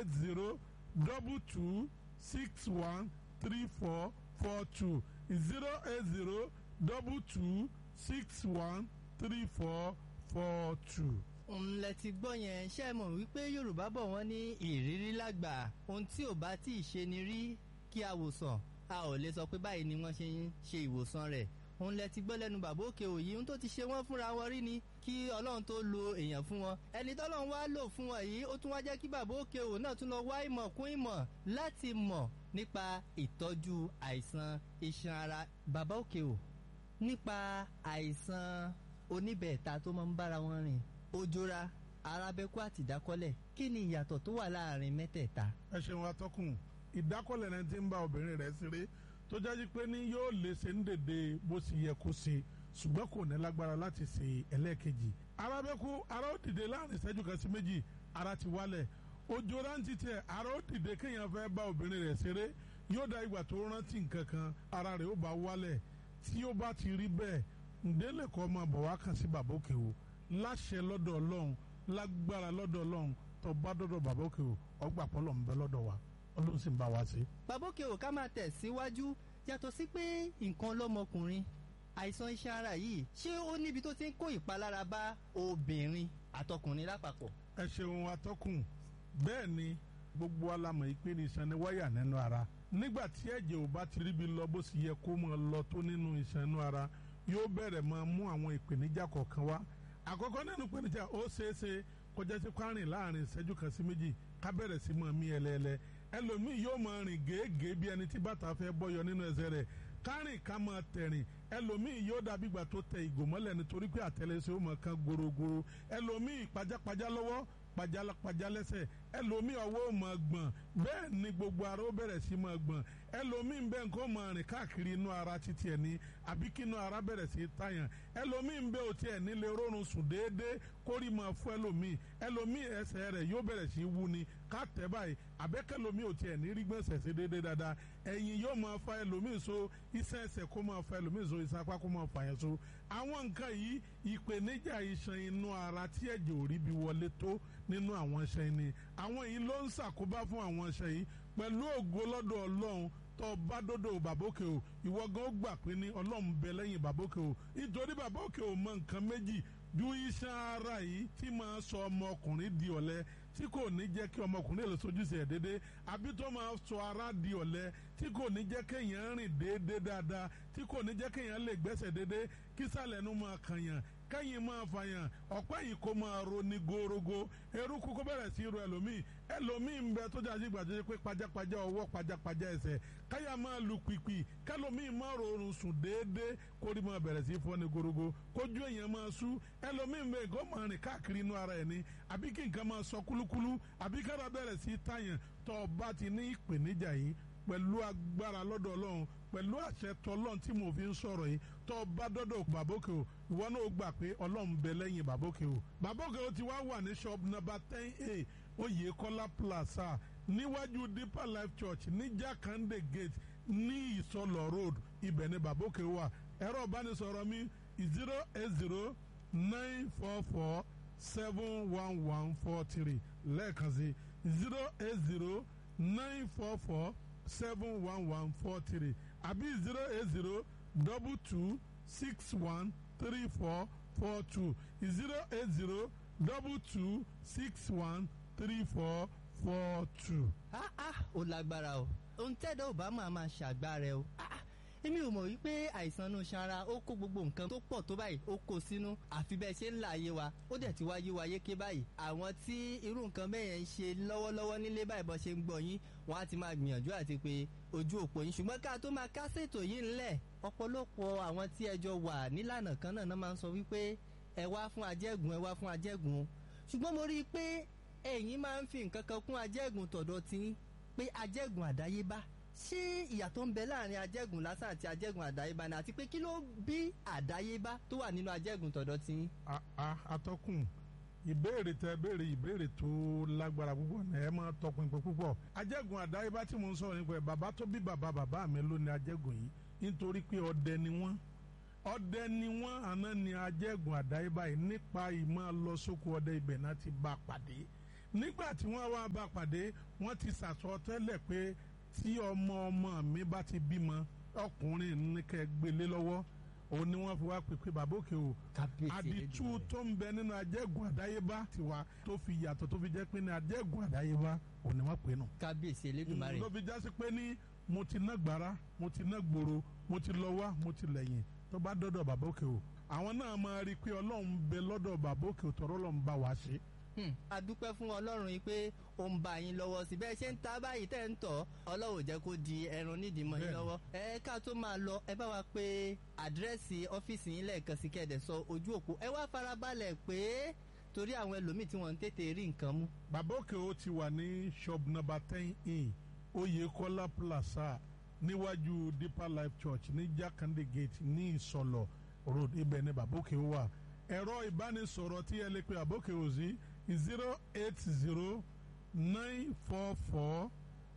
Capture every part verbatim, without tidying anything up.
eight zero double two six one three four four two zero eight zero double two six one three four four two. òun lẹ ti gbọ́ yẹn ṣe mọ̀ wípé Yorùbá bọ̀ wọ́n ní ìrírí lágbà ohun tí ò bá tí ì ṣe ni rí kí a wòsàn a ò lè sọ pé báyìí ni wọ́n ṣe ń ṣe ìwòsàn rẹ̀ òun lẹ ti gbọ́ lẹ́nu bàbá òkè òyì ohun tó ti ṣe wọ́n fúnra wọn rí ni kí Ọlọ́run tó lo èèyàn fún wọn ẹni tọ́lọ́run wá lò fún wọn yìí ó tún wá jẹ́ kí bàbá òkè òyì náà tún lọ wá ìmọ̀ kún ìmọ̀ láti mọ̀ nípa ìtọ́jú àìsàn iṣan ara bàbá òkè òyì nípa àìsàn oníbẹ̀ẹ̀ta tó máa ń bára wọn rìn òjòra arábẹ́kú àti ìdákọ́lẹ̀ kí ni ìyàtọ̀ tó wà láàrin mẹ́tẹ̀ẹ̀ta. ẹ ṣeun atọ́kùn ìdákọ́lẹ̀ náà ti ń bá obìnrin rẹ̀ ṣeré tó jáde pé ní yóò lè ṣe ń dèdè bó sì yẹ kó ṣe ṣùgbọ́n kò ní lágbára láti ṣe ẹlẹ́ẹ̀kejì. arábẹ́kú ara ó dìde láàrin ìṣẹ́jú kan sí méjì ara ti wálẹ̀ òjòra ń ti tẹ̀ ara ó dìde kéèyàn fẹ́ bá obìnrin rẹ̀ ṣeré yóò dá ìgbà tó rántí nǹkan kan ara rẹ̀ ó bá wálẹ̀ tí ó bá ti rí bẹ́ẹ̀ ǹdẹ́lẹ̀ kọ́ máa bọ̀ wá kàn sí bàbá òkè o láṣẹ lọ́dọ̀ Ọlọ́run lágbára lọ́dọ̀ Ọlọ́run tó bá dọ́dọ̀ bàbá òkè o ọgbà pọ́lọ̀ ń bẹ lọ́dọ̀ wa Ọlọ́run sì ń bá wa sí. bàbá òkè o ká máa tẹ̀ síwájú yàtọ̀ sí pé nǹkan lọ́mọkùnrin àìsàn iṣan ara yìí ṣé ó níbi tó ti ń kó ìpalára bá obìnrin àtọkùnrin lápapọ̀. ẹ ṣeun atọ́kùn bẹ́ẹ̀ ni gbogbo alamọ̀ yìí pé ní iṣan ni wáyà nínú ara nígbà tí ẹ̀jẹ̀ ò bá ti ríbi lọ bó sì yẹ kó máa lọ tó nínú iṣan inú ara yóò bẹ̀rẹ̀ máa mú àwọn ìpèníjà kọ̀ọ̀kan wá àkọ́kọ́ nínú ìpèníjà ó ṣeéṣe kọjá sí kwárìn láàrin ìṣẹ́jú kan sí méjì ká bẹ̀rẹ̀ sí máa mí ẹlẹ́ẹ̀lẹ́ ẹlòmíì yóò máa rìn gèégèé bí ẹni tí bàtà fẹ́ bọ́yọ nínú ẹsẹ̀ rẹ̀ kárìn ká máa tẹ̀rìn ẹlòmíì yóò dàbí ìgbà tó tẹ ìgò mọ́lẹ̀ nítorí pé àtẹlẹsẹ̀ ó máa kan gorogoro ẹlòmíì pajápajá lọ́wọ́ pajápajá lẹ́sẹ̀ ẹlòmíì ọwọ́ ò máa gbọ̀n bẹ́ẹ̀ ni gbogbo ara ó bẹ̀rẹ̀ sí máa gbọ̀n ẹlòmíì ń bẹ nǹkan máa rìn káàkiri inú ara títí ẹ̀ ní àbí kí inú ara bẹ̀rẹ̀ sí tàyàn ẹlòmíì ń bẹ òtí ẹ̀ nílé rọrùn sùn déédéé kórì máa fún ẹlòmíì ẹlòmíì ẹsẹ̀ rẹ̀ yóò bẹ̀rẹ̀ sí wú ni ká tẹ̀ báyìí àbẹ́kẹ́lòmíì òtí ẹ̀ ní rí gbọ̀nsẹ̀ sí déédéé dáadáa ẹ̀yìn yóò máa fa ẹlòmíì so iṣẹ́ ẹsẹ̀ kó máa fa ẹlòmíì so iṣẹ́ apá kó máa fa yẹn so àwọn nǹkan yìí ìpèníjà iṣan inú ara tí ẹ̀jẹ̀ ò rí bí wọlé tó nínú àwọn iṣan ni àwọn yìí ló ń ṣàkóbá fún àwọn iṣan yìí pẹ̀lú ògo lọ́dọ̀ Ọlọ́run tó bá dọ́dọ̀ bàbókè o ìwọ gan ó gbà pé ní Ọlọ́run bẹ lẹ́yìn bàbókè o nítorí bàbókè o mọ nǹkan méjì ju iṣan ara yìí tí máa sọ ọmọkùnrin di ọ̀lẹ tí kò ní jẹ́ kí ọmọkùnrin lè sojúṣe ẹ̀ déédéé àbí tó máa sọ ara di ọ̀lẹ tí kò ní jẹ́ kéèyàn rìn déédéé dáadáa tí kò ní jẹ́ kéèyàn lè gbẹ́sẹ̀ déédéé kí sàlẹ̀ nu máa kànyàn kẹ́yìn máa fàyàn ọ̀pẹ́ yìí kó máa ro ní gorogo eruku kó bẹ̀rẹ̀ sí ro ẹlòmíì ẹlòmíì ń bẹ tó jáde gbàdúrà pé pajápajá ọwọ́ pajápajá ẹsẹ̀ káyà máa lu pìpì kẹlòmíì máa rọrùn sùn déédéé kórì máa bẹ̀rẹ̀ sí fọ́ ní gorogo kójú èèyàn máa sú ẹlòmíì ń bẹ kó máa rìn káàkiri inú ara ẹ̀ ní àbí kí nǹkan máa sọ kúlúkúlú àbí kára bẹ̀rẹ̀ sí tàyàn tó bá ti ní ìpèníjà yìí pẹ̀lú agbára lọ́dọ̀ Ọlọ́run pẹ̀lú àṣẹ tọ́lọ́n tí mo fi ń sọ̀rọ̀ yìí tó bá dọ́dọ̀ bàbókè o ìwọ náà gbà pé Ọlọ́run bẹ lẹ́yìn bàbókè o bàbókè o ti wá wà ní shop number ten a Oyèkọ́lá plaza níwájú Deeper Life Church ní Jakande gate ní Ìsọlọ̀ road ibẹ̀ ni bàbókè wà ẹ̀rọ ìbánisọ̀rọ̀ mi zero eight zero nine four four seven one one four three lẹ́ẹ̀kan sí zero eight zero nine four four seven one one four three àbí zero eight zero double two six one three four four two zero eight zero double two six one three four four two. ah ah ó lágbára o ohun tẹ́dọ̀ ò bá máa máa ṣàgbára ẹ o ah ah èmi ò mọ̀ wípé àìsàn inú ṣanra ó kó gbogbo nǹkan tó pọ̀ tó báyìí ó kó sínú àfi bẹ́ẹ̀ ṣe ń là ayé wa ó dẹ̀ ti wá yé wa yéké báyìí àwọn tí irú nǹkan bẹ́ẹ̀ yẹn ń ṣe lọ́wọ́lọ́wọ́ nílé báyìí bọ́ ṣe ń gbọ́ yín wọ́n á ti máa gbìyànjú àti pé ojú òpó yín ṣùgbọ́n ká tó máa kásètò yìí ńlẹ̀ ọ̀pọ̀lọpọ̀ àwọn tí ẹjọ́ wà nílànà kan náà máa ń sọ wípé ẹ wá fún ajẹ́gùn ẹ wá fún ajẹ́gùn ṣùgbọ́n mo rí i pé ẹ̀yin máa ń fi nǹkan kan kún ajẹ́gùn tọ̀dọ̀ tí pé ajẹ́gùn àdáyébá ṣé ìyàtọ̀ ń bẹ láàrin ajẹ́gùn lásán àti ajẹ́gùn àdáyébá ni àti pé kí ló bí àdáyébá tó wà nínú ajẹ́gùn tọ̀dọ̀ tí. atọ́kùn ìbéèrè tẹ béèrè ìbéèrè tó lágbára púpọ̀ ní ẹ máa tọpinpin púpọ̀ ajẹ́gùn àdáyébá tí mo ń sọ̀rọ̀ nípa ẹ̀ bàbá tó bí bàbá bàbá mi ló ní ajẹ́gùn yìí nítorí pé ọdẹ ni wọ́n ọdẹ ni wọ́n àná ni ajẹ́gùn àdáyébá yìí nípa ìmọ̀ lọ sóko ọdẹ ibẹ̀ náà ti bá pàdé nígbà tí wọ́n wá bá pàdé wọ́n ti sàsọ tẹ́lẹ̀ pé tí ọmọ ọmọ mi bá ti bímọ ọkùnrin ní kẹ́ gbélé lọ́wọ́ òun ni wọ́n fi wá pèpè bàbá òkè o àdìtú tó ń bẹ nínú ajẹ́gùn àdáyébá tiwa tó fi yàtọ̀ tó fi jẹ́ pé ní ajẹ́gùn àdáyébá òun ni wọ́n pè nù. kábíyèsí elédùnmarè. ló fi jásí pé ní mo ti ná gbàrà mo ti ná gbòòrò mo ti lọ wá mo ti lẹ́yìn tó bá dọ́dọ̀ bàbá òkè o àwọn náà máa rí i pé ọlọ́run ń bẹ lọ́dọ̀ bàbá òkè o tọ̀rọ̀ lọ́n bá wa ṣe. a dúpẹ́ fún ọlọ́run yìí pé ó ń bá yín lọ́wọ́ sí bẹ́ẹ̀ ṣe ń ta báyìí tẹ́ ń tọ̀ ọlọ́run ò jẹ́ kó di ẹran nídìí mọ́ yín lọ́wọ́. ẹ ká tó máa lọ ẹ bá wa pé àdírẹ́sì ọ́fíìsì yín lẹ́ẹ̀kan sí kẹ́ẹ̀dẹ̀ sọ ojú òpó ẹ wá farabalẹ̀ pé torí àwọn ẹlòmíì tí wọ́n ń tètè rí nǹkan mú. bàbá òkè o ti wà ní shop number ten in Oyèkọ́lá plaza níwájú Deeper Life Church ní Jakande Gate ní Ìsọlọ̀ road ibẹ̀ ni bàbá òkè o wà. ẹ̀rọ ìbánisọ̀rọ̀ tí ẹ lè pe bàbá òkè o sí zero eight zero nine four four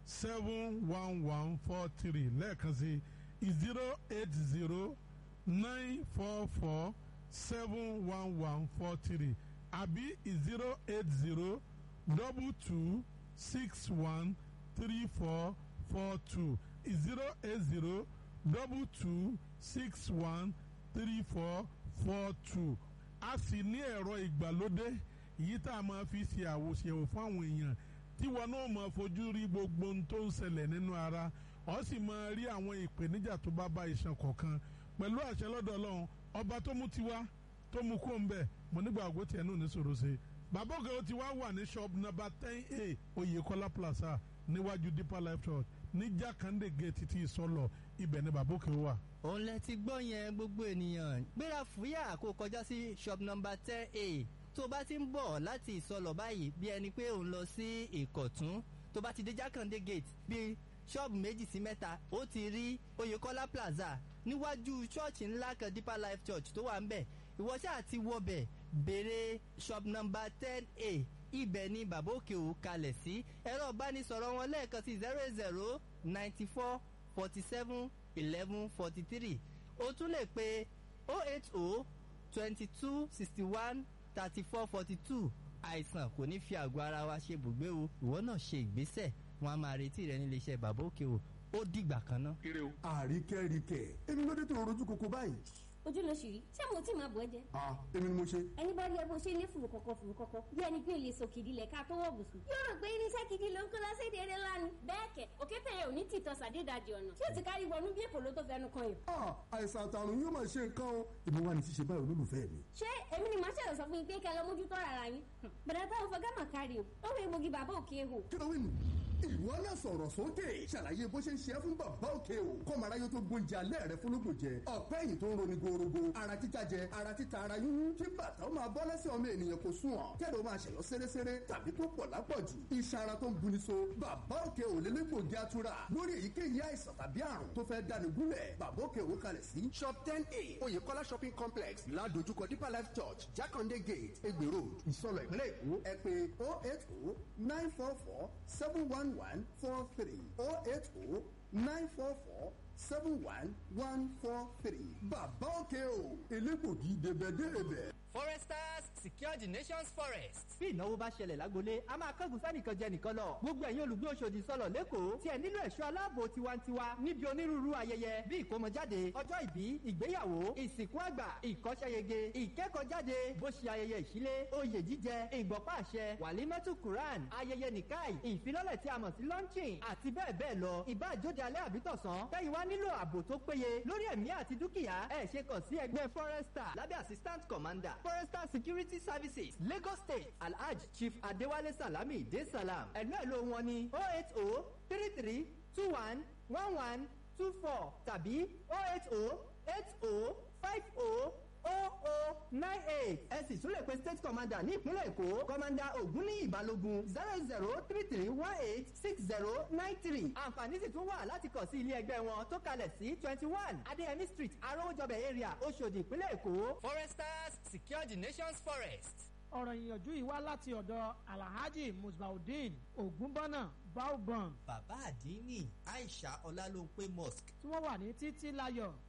seven one one four three lẹ́ẹ̀kan sí zero eight zero nine four four seven one one four three àbí zero eight zero double two six one three four four two zero eight zero double two six one three four four two. a sì ní ẹ̀rọ ìgbàlódé yìí tá a máa fi ṣe àwòṣe fún àwọn èèyàn tí wọn náà máa fojú rí gbogbo ohun tó ń ṣẹlẹ̀ nínú ara ó sì máa rí àwọn ìpèníjà tó bá bá iṣan kọ̀ọ̀kan pẹ̀lú àṣẹ lọ́dọ̀ Ọlọ́run ọba tó mú tiwa tó mú kó ń bẹ̀ mo nígbà àgọ́ tiẹ̀ náà ní sọ̀rọ̀ ṣe. bàbá òkè ó ti wá wà ní shop number ten a Oyèkọ́lá plaza níwájú Deeper Life Church ní Jakande Gate ti Ìsọlọ̀ ibẹ̀ ni bàbá òkè wà. òun lẹ ti gbọ́ yẹn gbogbo ènìyàn gbéra fúyà kó kọjá sí shop number ten a tó bá ti ń bọ̀ láti Ìsọlọ̀ báyìí bí ẹni pé òun lọ sí Ìkọ̀tún tó bá ti dé Jakande Gate bíi ṣọ́ọ̀bù méjì sí mẹ́ta ó ti rí Oyèkọ́lá plaza níwájú ṣọ́ọ̀ṣì ńlá kan Deeper Life Church tó wà ń bẹ̀ ìwọ ṣáà ti wọbẹ̀ béèrè shop number ten a ibẹ̀ ni bàbá òkè ò kalẹ̀ sí ẹ̀rọ ìbánisọ̀rọ̀ wọn lẹ́ẹ̀kan sí zero zero ninety four forty seven eleven forty three o tún lè pe oh eight oh twenty two sixty one thirty four forty two àìsàn kò ní fi àgọ́ ara wa ṣe bùgbé o ìwọ náà ṣe ìgbésẹ̀ wọn a máa retí rẹ nílé iṣẹ́ bàbá òkè o ó dìgbà kan ná. àríkẹ́ríkẹ́ èmi ló dé tó rojú koko báyìí. ojú ló ṣì rí ṣé mo tí máa bọ̀ ẹ́ jẹ́. ah èmi ni mo ṣe. ẹni bá rí ẹ bó ṣe ní fùrù kọ̀kọ̀ fùrù kọ̀kọ̀ bí ẹni pé lè sọ kìdí lẹ̀ ká tó wọ̀ bùsùn. yóò rò pé irinṣẹ́ kìdí ló ń kó lọ́sẹ̀dẹ̀ eré lánàá. bẹ́ẹ̀ kẹ̀ òkété yẹn ò ní tìtọ́ sàdédàjì ọ̀nà tí ó ti kárí wọnú bí èkó ló tó fẹnu kan yìí. ah àìsàn àtàrùn yóò máa ṣe nǹkan o èmi wà ní ṣíṣe báyìí olólùfẹ́ mi. ṣé èmi ni màá ṣẹlẹ̀ sọ fún yín pé kẹ́ lọ mójútó ara yín. bẹ̀rẹ̀ táwọn fọ gámà kárí o ó wọ egbògi bàbá òkè hò. kí ló wí nù. ìwọ náà sọ̀rọ̀ sókè ṣàlàyé bó ṣe ń ṣe é fún bàbá òkè o kọ́mọ aráyé tó gbóúnjẹ alẹ́ rẹ fúnlógún jẹ ọ̀pẹ́ ẹ̀yìn tó ń roni gorogo ara títa jẹ ara títa ara yúnyún kí bàtà ó máa bọ́ lẹ́sẹ̀ ọmọ ènìyàn kò sùn ọ̀ kẹ́rọ máa ṣẹ̀yọ́ séréséré tàbí tó pọ̀ lápọ̀jù iṣan ara tó ń buni so bàbá òkè ò lè légbògi atura lórí èyíkéyìí àìsàn tàbí àrùn tó fẹ́ dáni gúnlẹ̀ bàbá òkè ò kalẹ̀ sí shop ten a Oyèkọ́lá shopping complex ládojúkọ Deeper Life Church Jakande Gate Egbe Road Ìsọlọ̀ ìpínlẹ̀ Èkó ẹ pè oh eight oh nine four four seven one one four three oh eight oh nine four four seven one one four three. bàbá òkè o elégbògi débẹ̀débẹ̀. Foresters secure the nation's forest. bí ìnáwó bá ṣẹlẹ̀ lágbolé a máa kángun sánìkan jẹ nìkan lọ. gbogbo ẹ̀yin olùgbé Òṣòdì sọ̀lọ̀ lẹ́kọ̀ọ́ tí ẹ nílò ẹ̀ṣọ́ aláàbò tiwantiwa níbi onírúurú ayẹyẹ bí ìkómọjáde ọjọ́ ìbí ìgbéyàwó ìsìnkú àgbà ìkọ́ṣẹ́yege ìkẹ́kọ̀ọ́jáde bó ṣe ayẹyẹ ìṣílé oyè jíjẹ ìgbọ̀pá àṣẹ wàlímẹ́tù Quran ayẹyẹ nìkáì ìfilọ́lẹ̀ tí a mọ̀ sí launching àti bẹ́ẹ̀ bẹ́ẹ̀ lọ ìbá àjóde alẹ́ àbítọ̀sán tẹ́yìn wá nílò ààbò tó péye lórí ẹ̀mí àti dúkìá ẹ̀ ṣe kàn sí ẹgbẹ́ Forester lábẹ́ assistant commander Forester Security Services Lagos State Alhaj Chief Adewale Salami De Salam ẹ̀lú ẹ̀lú wọn ní oh eight oh three three two one one one two four tàbí oh eight oh eight oh five oh oh oh nine eight ẹ sì tún lè pe state commander ní ìpínlẹ̀ Èkó commander Ògúnníyì Balógun zero zero three three one eight six zero nine three àǹfààní sì tún wà láti kàn sí ilé ẹgbẹ́ wọn tó kalẹ̀ sí twenty one Adéyẹmí Street Arówójọbẹ̀ area Òṣòdì ìpínlẹ̀ Èkó. Foresters secure the nation's forest. ọ̀rọ̀ ìyànjú yìí wá láti ọ̀dọ̀ Alhaji Musbaudeen Ògúnbọ́nà Baobon. bàbá àdínní Aisha Ọlálópé mosque. tí wọ́n wà ní títí láyọ̀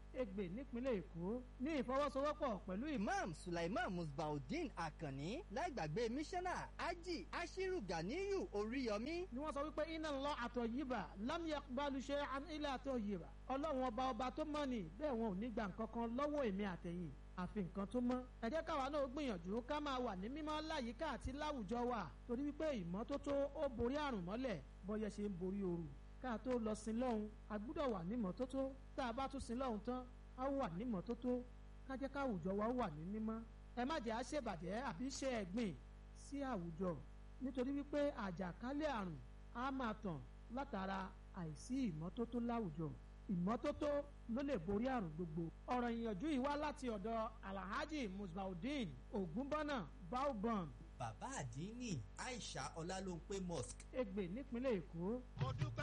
Egbe nípínlẹ̀ Èkó ní ìfọwọ́sowọ́pọ̀ pẹ̀lú Imam Sulaiman Musbaudeen Akanni láìgbàgbé mísánná Haji Ashiru Ganiyu Oríyọmí. ni wọ́n sọ wípé inna Allaha tayyiban lam yaqbalu shay'an illa tayyiban. ọlọ́run ọba ọba tó mọ́ ni bẹ́ẹ̀ wọn ò ní gba nǹkan kan lọ́wọ́ èmi àtẹ̀yìn àfi nǹkan tó mọ́. ẹ jẹ́ káwa náà gbìyànjú ká máa wà ní mímọ́ láyìíká àti láwùjọ wa torí wípé ìmọ́tótó ó borí àrùn mọ́lẹ̀ bọ́yẹ ṣe ń borí ooru. ká tó lọ sin lọ́hùn a gbúdọ̀ wà ní mọ́tótó tá a bá tún sin lọ́hùn tán a wà ní mọ́tótó ká jẹ́ káwùjọ wa wà ní mímọ́. ẹ má jẹ́ àṣebàjẹ́ àbí ṣe ẹ̀gbìn sí àwùjọ nítorí wípé àjàkálẹ̀ àrùn á máa tàn látara àìsí ìmọ́tótó láwùjọ. ìmọ́tótó ló lè borí àrùn gbogbo. ọ̀rọ̀ ìyànjú yìí wá láti ọ̀dọ̀ Alhaji Musbaudeen Ògúnbọ́nà Baobon. bàbá àdínní Aisha Ọlálóńpé Mosque. Egbe nípínlẹ̀ Èkó.